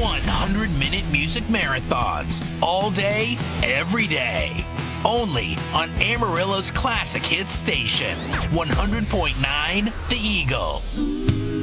100-minute music marathons, all day, every day. Only on Amarillo's classic hit station, 100.9 The Eagle.